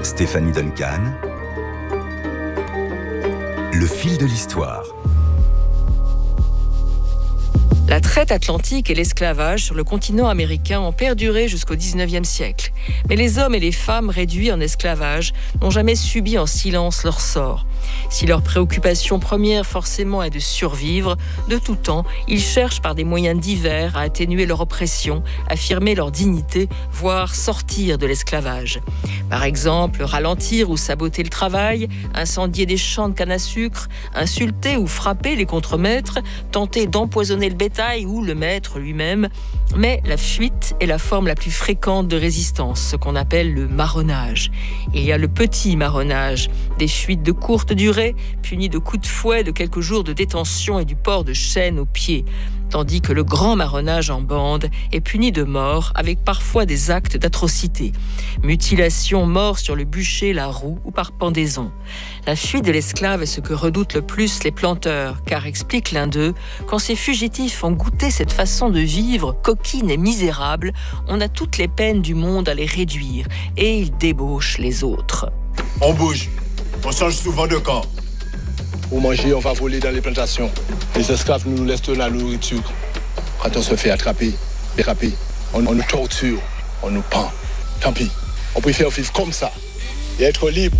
Stéphanie Duncan. Le fil de l'histoire. La traite atlantique et l'esclavage sur le continent américain ont perduré jusqu'au 19e siècle. Mais les hommes et les femmes réduits en esclavage n'ont jamais subi en silence leur sort. Si leur préoccupation première forcément est de survivre, de tout temps, ils cherchent par des moyens divers à atténuer leur oppression, affirmer leur dignité, voire sortir de l'esclavage. Par exemple, ralentir ou saboter le travail, incendier des champs de canne à sucre, insulter ou frapper les contremaîtres, tenter d'empoisonner le bétail ou le maître lui-même. Mais la fuite est la forme la plus fréquente de résistance, ce qu'on appelle le marronnage. Il y a le petit marronnage, des fuites de courte durée, punies de coups de fouet, de quelques jours de détention et du port de chaînes aux pieds. Tandis que le grand marronnage en bande est puni de mort avec parfois des actes d'atrocité. Mutilation, mort sur le bûcher, la roue ou par pendaison. La fuite de l'esclave est ce que redoutent le plus les planteurs, car, explique l'un d'eux, quand ces fugitifs ont goûté cette façon de vivre, coquine et misérable, on a toutes les peines du monde à les réduire, et ils débauchent les autres. On bouge, on change souvent de camp. Pour manger, on va voler dans les plantations. Les esclaves nous laissent la nourriture. Quand on se fait attraper, déraper, on nous torture, on nous pend. Tant pis, on préfère vivre comme ça et être libre.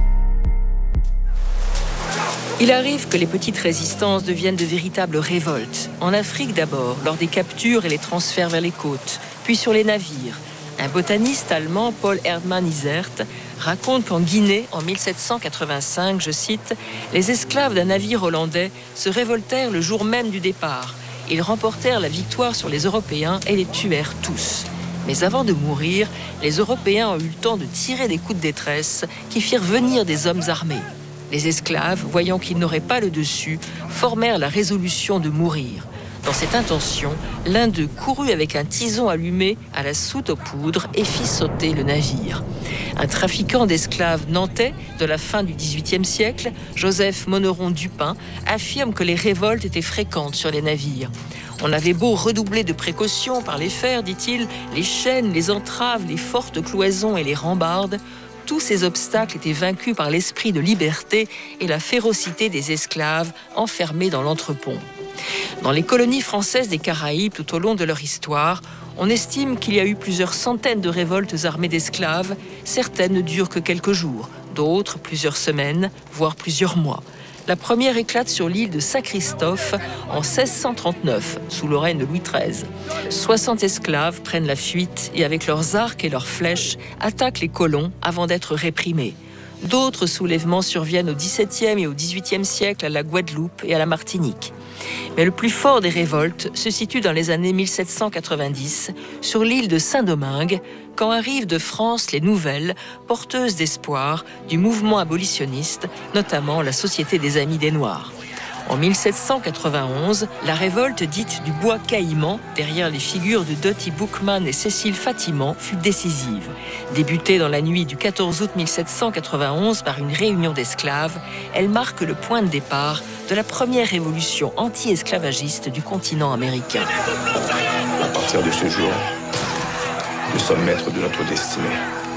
Il arrive que les petites résistances deviennent de véritables révoltes. En Afrique d'abord, lors des captures et les transferts vers les côtes, puis sur les navires. Un botaniste allemand, Paul Erdmann Isert, raconte qu'en Guinée, en 1785, je cite, « Les esclaves d'un navire hollandais se révoltèrent le jour même du départ. Ils remportèrent la victoire sur les Européens et les tuèrent tous. Mais avant de mourir, les Européens ont eu le temps de tirer des coups de détresse qui firent venir des hommes armés. Les esclaves, voyant qu'ils n'auraient pas le dessus, formèrent la résolution de mourir. Dans cette intention, l'un d'eux courut avec un tison allumé à la soute aux poudres et fit sauter le navire. Un trafiquant d'esclaves nantais de la fin du XVIIIe siècle, Joseph Monneron Dupin, affirme que les révoltes étaient fréquentes sur les navires. On avait beau redoubler de précautions par les fers, dit-il, les chaînes, les entraves, les fortes cloisons et les rambardes, tous ces obstacles étaient vaincus par l'esprit de liberté et la férocité des esclaves enfermés dans l'entrepont. Dans les colonies françaises des Caraïbes, tout au long de leur histoire, on estime qu'il y a eu plusieurs centaines de révoltes armées d'esclaves. Certaines ne durent que quelques jours, d'autres plusieurs semaines, voire plusieurs mois. La première éclate sur l'île de Saint-Christophe en 1639, sous le règne de Louis XIII. 60 esclaves prennent la fuite et avec leurs arcs et leurs flèches attaquent les colons avant d'être réprimés. D'autres soulèvements surviennent au XVIIe et au XVIIIe siècle à la Guadeloupe et à la Martinique. Mais le plus fort des révoltes se situe dans les années 1790, sur l'île de Saint-Domingue, quand arrivent de France les nouvelles, porteuses d'espoir, du mouvement abolitionniste, notamment la Société des Amis des Noirs. En 1791, la révolte dite du Bois Caïman, derrière les figures de Dottie Boukman et Cécile Fatiman, fut décisive. Débutée dans la nuit du 14 août 1791 par une réunion d'esclaves, elle marque le point de départ de la première révolution anti-esclavagiste du continent américain. À partir de ce jour, nous sommes maîtres de notre destinée.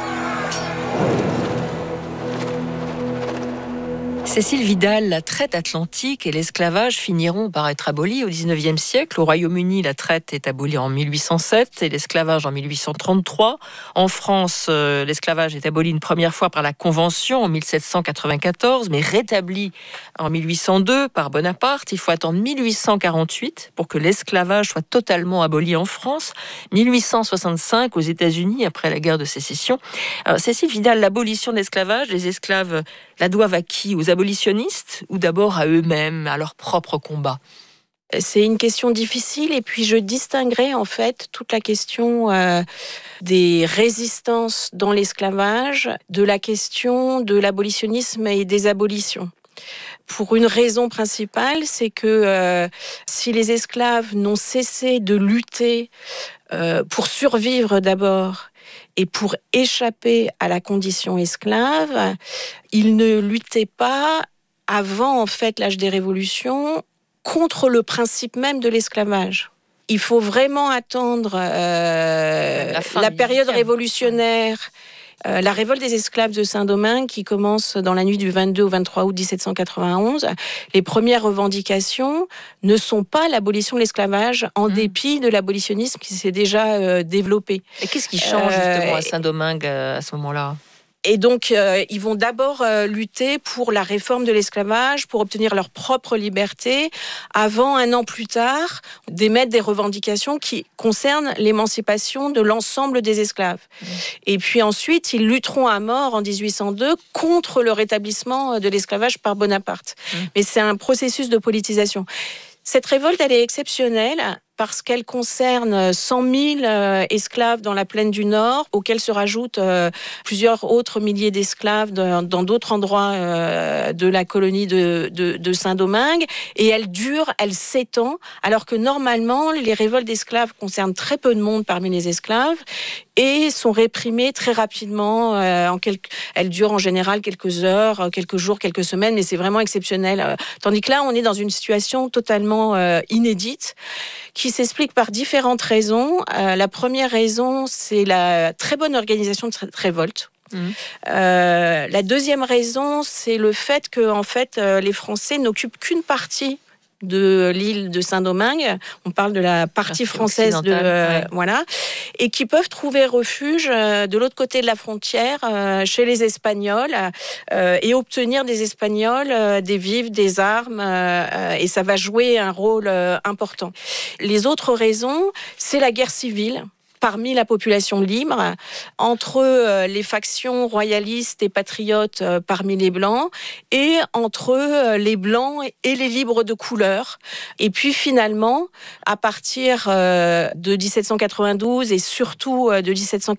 Cécile Vidal, la traite atlantique et l'esclavage finiront par être abolis au XIXe siècle. Au Royaume-Uni, la traite est abolie en 1807 et l'esclavage en 1833. En France, l'esclavage est aboli une première fois par la Convention en 1794, mais rétabli en 1802 par Bonaparte. Il faut attendre 1848 pour que l'esclavage soit totalement aboli en France. 1865 aux États-Unis, après la guerre de sécession. Alors, Cécile Vidal, l'abolition de l'esclavage, les esclaves la doivent à qui ? Aux abolitionnistes ou d'abord à eux-mêmes, à leur propre combat ? C'est une question difficile et puis je distinguerai en fait toute la question des résistances dans l'esclavage de la question de l'abolitionnisme et des abolitions. Pour une raison principale, c'est que si les esclaves n'ont cessé de lutter pour survivre d'abord et pour échapper à la condition esclave, ils ne luttaient pas avant en fait l'âge des révolutions contre le principe même de l'esclavage. Il faut vraiment attendre la période révolutionnaire La révolte des esclaves de Saint-Domingue, qui commence dans la nuit du 22 au 23 août 1791, les premières revendications ne sont pas l'abolition de l'esclavage, en dépit de l'abolitionnisme qui s'est déjà développé. Et qu'est-ce qui change justement à Saint-Domingue à ce moment-là ? Et donc, ils vont d'abord lutter pour la réforme de l'esclavage, pour obtenir leur propre liberté, avant, 1 an plus tard, d'émettre des revendications qui concernent l'émancipation de l'ensemble des esclaves. Et puis ensuite, ils lutteront à mort en 1802 contre le rétablissement de l'esclavage par Bonaparte. Mais c'est un processus de politisation. Cette révolte, elle est exceptionnelle parce qu'elle concerne 100 000 esclaves dans la plaine du Nord, auxquels se rajoutent plusieurs autres milliers d'esclaves dans d'autres endroits de la colonie de Saint-Domingue. Et elle s'étend, alors que normalement, les révoltes d'esclaves concernent très peu de monde parmi les esclaves et sont réprimées très rapidement. Elles durent en général quelques heures, quelques jours, quelques semaines, mais c'est vraiment exceptionnel. Tandis que là, on est dans une situation totalement inédite, qui s'explique par différentes raisons. La première raison, c'est la très bonne organisation de cette révolte. La deuxième raison, c'est le fait que en fait, les Français n'occupent qu'une partie de l'île de Saint-Domingue. On parle de la partie française voilà, et qui peuvent trouver refuge de l'autre côté de la frontière, chez les Espagnols, et obtenir des Espagnols des vivres, des armes, et ça va jouer un rôle important. Les autres raisons, c'est la guerre civile parmi la population libre, entre les factions royalistes et patriotes parmi les Blancs, et entre les Blancs et les libres de couleur. Et puis finalement, à partir de 1792 et surtout de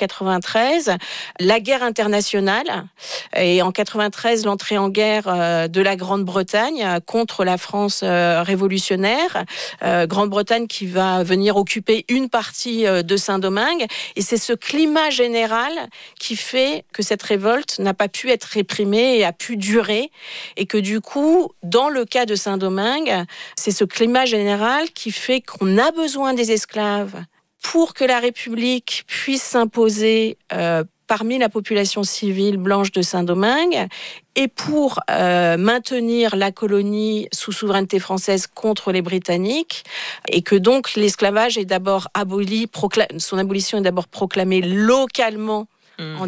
1793, la guerre internationale, et en 93, l'entrée en guerre de la Grande-Bretagne contre la France révolutionnaire, Grande-Bretagne qui va venir occuper une partie de Saint-Domingue. Et c'est ce climat général qui fait que cette révolte n'a pas pu être réprimée et a pu durer. Et que du coup, dans le cas de Saint-Domingue, c'est ce climat général qui fait qu'on a besoin des esclaves pour que la République puisse s'imposer parmi la population civile blanche de Saint-Domingue, et pour maintenir la colonie sous souveraineté française contre les Britanniques, et que donc l'esclavage est d'abord aboli, son abolition est d'abord proclamée localement en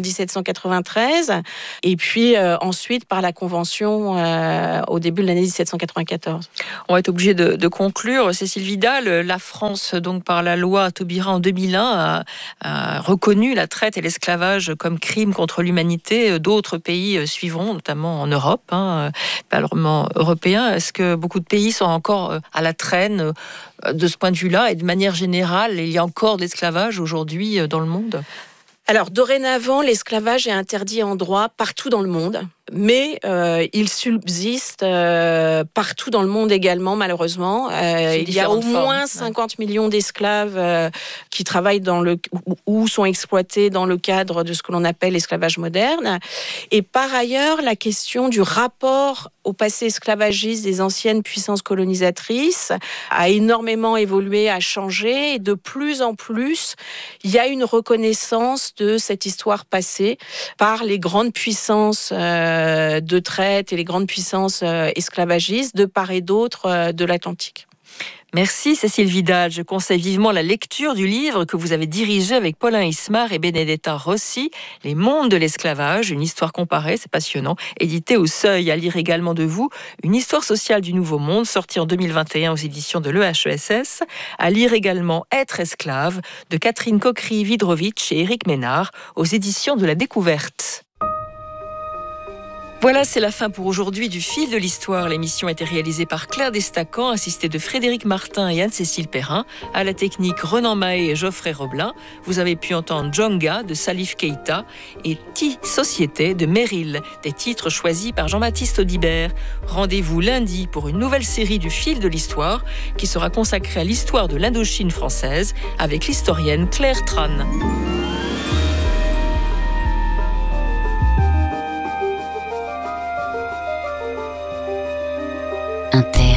1793, et puis ensuite par la Convention au début de l'année 1794. On va être obligé de conclure. Cécile Vidal, la France, donc par la loi Taubira en 2001, a reconnu la traite et l'esclavage comme crime contre l'humanité. D'autres pays suivront, notamment en Europe, Parlement européen. Est-ce que beaucoup de pays sont encore à la traîne de ce point de vue-là, et de manière générale, il y a encore de l'esclavage aujourd'hui dans le monde ? Alors, dorénavant, l'esclavage est interdit en droit partout dans le monde, mais il subsiste partout dans le monde également, malheureusement. Il y a au moins 50 millions d'esclaves qui travaillent ou sont exploités dans le cadre de ce que l'on appelle l'esclavage moderne. Et par ailleurs, la question du rapport au passé esclavagiste des anciennes puissances colonisatrices a énormément évolué, a changé. Et de plus en plus, il y a une reconnaissance de cette histoire passée par les grandes puissances de traite et les grandes puissances esclavagistes de part et d'autre de l'Atlantique. Merci Cécile Vidal. Je conseille vivement la lecture du livre que vous avez dirigé avec Paulin Ismar et Benedetta Rossi, Les mondes de l'esclavage, une histoire comparée, c'est passionnant, édité au Seuil. À lire également de vous, Une histoire sociale du Nouveau Monde, sorti en 2021 aux éditions de l'EHESS. À lire également Être esclave, de Catherine Coquery-Vidrovitch et Éric Ménard, aux éditions de la Découverte. Voilà, c'est la fin pour aujourd'hui du Fil de l'Histoire. L'émission a été réalisée par Claire Destacan, assistée de Frédéric Martin et Anne-Cécile Perrin. À la technique, Renan Mahé et Geoffrey Roblin. Vous avez pu entendre Djonga de Salif Keita et Société de Meryl, des titres choisis par Jean-Baptiste Audibert. Rendez-vous lundi pour une nouvelle série du Fil de l'Histoire qui sera consacrée à l'histoire de l'Indochine française avec l'historienne Claire Tran. Inter.